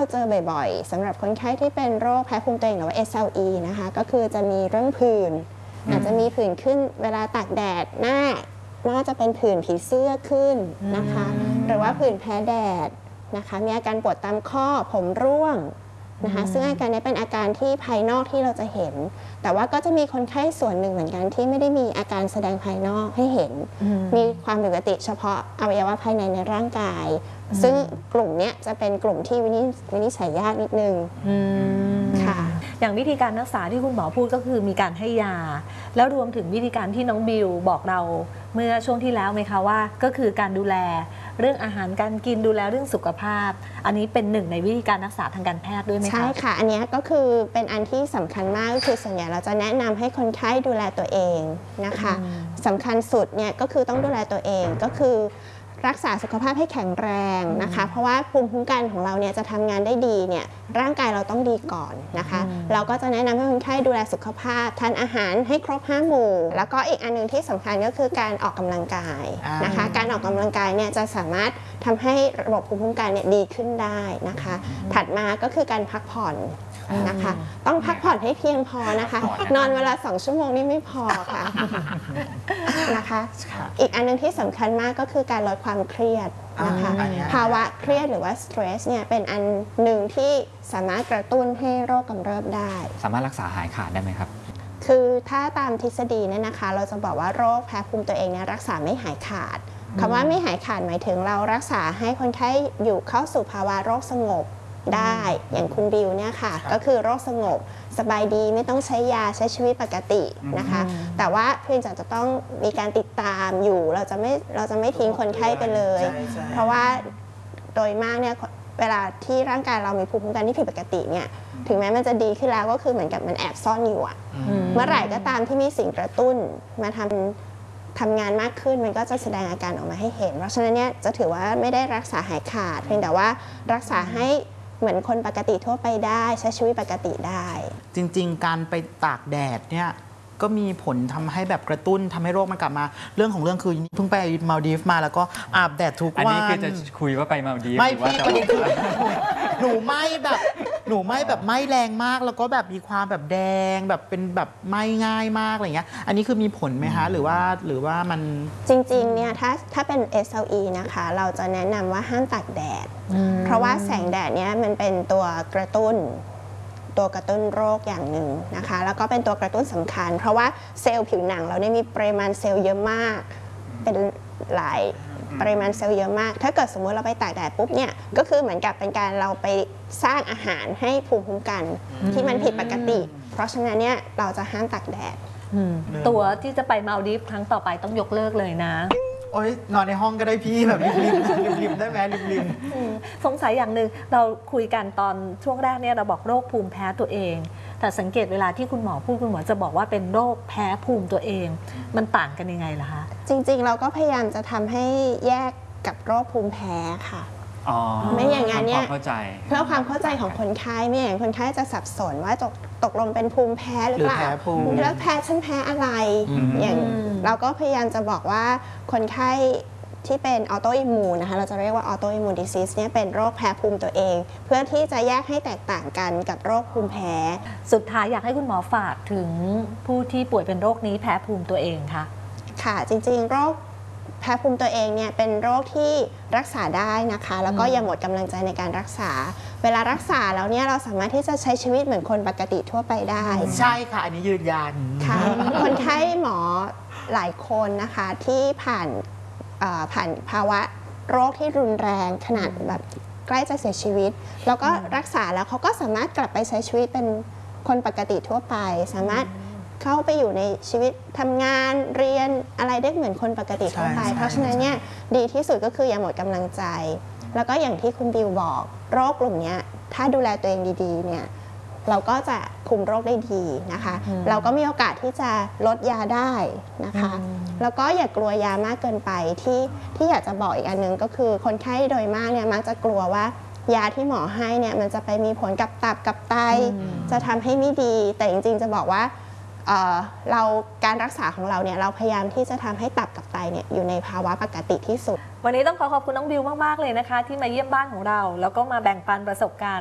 เจอบ่อยๆสำหรับคนไข้ที่เป็นโรคแพ้ภูมิตัวเองหรือว่า SLE นะคะก็คือจะมีเรื่องผื่นอาจจะมีผื่นขึ้นเวลาตากแดดหน้าจะเป็นผื่นผีเสื้อขึ้นนะคะหรือว่าผื่นแพ้แดดนะคะมีอาการปวดตามข้อผมร่วงนะคะซึ่งอาการนี้เป็นอาการที่ภายนอกที่เราจะเห็นแต่ว่าก็จะมีคนไข้ส่วนหนึ่งเหมือนกันที่ไม่ได้มีอาการแสดงภายนอกให้เห็นมีความผิดปกติเฉพาะอวัยวะภายในร่างกายซึ่งกลุ่มนี้จะเป็นกลุ่มที่วินิจฉัยยากนิดนึงค่ะอย่างวิธีการรักษาที่คุณหมอพูดก็คือมีการให้ยาแล้วรวมถึงวิธีการที่น้องบิวบอกเราเมื่อช่วงที่แล้วไหมคะว่าก็คือการดูแลเรื่องอาหารการกินดูแลเรื่องสุขภาพอันนี้เป็นหนึ่งในวิธีการรักษาทางการแพทย์ด้วยไหมคะใช่ค่ะอันนี้ก็คือเป็นอันที่สำคัญมากก็คือส่วนใหญ่เราจะแนะนำให้คนไข้ดูแลตัวเองนะคะสำคัญสุดเนี่ยก็คือต้องดูแลตัวเองก็คือรักษาสุขภาพให้แข็งแรงนะคะเพราะว่าภูมิคุ้มกันของเราเนี่ยจะทำงานได้ดีเนี่ยร่างกายเราต้องดีก่อนนะคะเราก็จะแนะนำให้คนไข้ดูแลสุขภาพทานอาหารให้ครบ5 หมู่แล้วก็อีกอันนึงที่สำคัญก็คือการออกกำลังกายนะคะการออกกำลังกายเนี่ยจะสามารถทำให้ระบบภูมิคุ้มกันเนี่ยดีขึ้นได้นะคะถัดมาก็คือการพักผ่อนนะคะต้องพักผ่อนให้เพียงพอนะคะนอนเวลา2 ชั่วโมงนี่ไม่พอค่ะนะคะอีกอันนึงที่สำคัญมากก็คือการลดความเครียดนะคะภาวะเครียดหรือว่า stress เนี่ยเป็นอันหนึ่งที่สามารถกระตุ้นให้โรคกำเริบได้สามารถรักษาหายขาดได้ไหมครับคือถ้าตามทฤษฎีเนี่ยนะคะเราจะบอกว่าโรคแพ้ภูมิตัวเองเนี่ยรักษาไม่หายขาดคำว่าไม่หายขาดหมายถึงเรารักษาให้คนไข้อยู่เข้าสู่ภาวะโรคสงบได้อย่างคุณบิวเนี่ยค่ะก็คือโรคสงบสบายดีไม่ต้องใช้ยาใช้ชีวิตปกตินะคะแต่ว่าเพียงแต่จะต้องมีการติดตามอยู่เราจะไม่ทิ้งคนไข้ไปเลยเพราะว่าโดยมากเนี่ยเวลาที่ร่างกายเรามีภูมิคุ้มกันที่ผิดปกติเนี่ยถึงแม้มันจะดีขึ้นแล้วก็คือเหมือนกับมันแอบซ่อนอยู่อะเมื่อไหร่ก็ตามที่มีสิ่งกระตุ้นมาทำงานมากขึ้นมันก็จะแสดงอาการออกมาให้เห็นเพราะฉะนั้นเนี่ยจะถือว่าไม่ได้รักษาหายขาดเพียงแต่ว่ารักษาให้เหมือนคนปกติทั่วไปได้ใช้ชีวิตปกติได้จริงๆการไปตากแดดเนี่ยก็มีผลทำให้แบบกระตุ้นทำให้โรคมันกลับมาเรื่องของเรื่องคือเพิ่งไปมาลดีฟมาแล้วก็อาบแดดทุกวันอันนี้คือจะคุยว่าไปมาลดีฟไม่พี่ประเด็นคือหนูไม่แบบไม่แรงมากแล้วก็แบบมีความแบบแดงแบบเป็นแบบไม่ง่ายมากอะไรเงี้ยอันนี้คือมีผลไหมคะหรือว่ามันจริงๆเนี่ยถ้าเป็น SLE นะคะเราจะแนะนำว่าห้ามตากแดดเพราะว่าแสงแดดเนี่ยมันเป็นตัวกระตุ้นโรคอย่างหนึ่งนะคะแล้วก็เป็นตัวกระตุ้นสำคัญเพราะว่าเซลล์ผิวหนังเราเนี่ยมีปริมาณเซลล์เยอะมากเป็นหลายปริมาณเซลล์เยอะมากถ้าเกิดสมมติเราไปตากแดดปุ๊บเนี่ยก็คือเหมือนกับเป็นการเราไปสร้างอาหารให้ภูมิคุ้มกันที่มันผิดปกติเพราะฉะนั้นเนี่ยเราจะห้ามตากแดดตัวที่จะไปมาลดีฟครั้งต่อไปต้องยกเลิกเลยนะโอ๊ยนอนในห้องก็ได้พี่แบบริมได้ไหมริมสงสัยอย่างหนึ่งเราคุยกันตอนช่วงแรกเนี่ยเราบอกโรคภูมิแพ้ตัวเองแต่สังเกตเวลาที่คุณหมอพูดคุณหมอจะบอกว่าเป็นโรคแพ้ภูมิตัวเองมันต่างกันยังไงล่ะคะจริงๆเราก็พยายามจะทำให้แยกกับโรคภูมิแพ้ค่ะไม่อย่างนั้นเนี่ยเพื่อความเข้าใจของคนไข้ไม่อย่างคนไข้จะสับสนว่าตกลงเป็นภูมิแพ้หรือเปล่าแล้วแพ้ฉันแพ้อะไรอย่างเราก็พยายามจะบอกว่าคนไข้ที่เป็นออโตอิมมูนนะคะเราจะเรียกว่าออโตอิมมูนดิซิสเนี่ยเป็นโรคแพ้ภูมิตัวเองเพื่อที่จะแยกให้แตกต่างกันกับโรคภูมิแพ้สุดท้ายอยากให้คุณหมอฝากถึงผู้ที่ป่วยเป็นโรคนี้แพ้ภูมิตัวเองค่ะจริงๆโรคแพ้ภูมิตัวเองเนี่ยเป็นโรคที่รักษาได้นะคะแล้วก็อย่าหมดกำลังใจในการรักษาเวลารักษาแล้วเนี่ยเราสามารถที่จะใช้ชีวิตเหมือนคนปกติทั่วไปได้ใช่ค่ะอันนี้ยืนยันค่ะคนไข้หมอหลายคนนะคะที่ผ่านภาวะโรคที่รุนแรงขนาดแบบใกล้จะเสียชีวิตแล้วก็รักษาแล้วเขาก็สามารถกลับไปใช้ชีวิตเป็นคนปกติทั่วไปสามารถเข้าไปอยู่ในชีวิตทำงานเรียนอะไรได้เหมือนคนปกติทั่วไปเพราะฉะนั้นเนี่ยดีที่สุดก็คืออย่าหมดกำลังใจแล้วก็อย่างที่คุณบิวบอกโรคกลุ่มนี้ถ้าดูแลตัวเองดีๆเนี่ยเราก็จะคุมโรคได้ดีนะคะเราก็มีโอกาสที่จะลดยาได้นะคะแล้วก็อย่ากลัวยามากเกินไปที่อยากจะบอกอีกอันนึงก็คือคนไข้โดยมากเนี่ยมักจะกลัวว่ายาที่หมอให้เนี่ยมันจะไปมีผลกับตับกับไตจะทำให้ไม่ดีแต่จริงๆจะบอกว่าการรักษาของเราเนี่ยเราพยายามที่จะทำให้ตับกับไตเนี่ยอยู่ในภาวะปกติที่สุดวันนี้ต้องขอบคุณน้องบิวมากๆเลยนะคะที่มาเยี่ยมบ้านของเราแล้วก็มาแบ่งปันประสบการณ์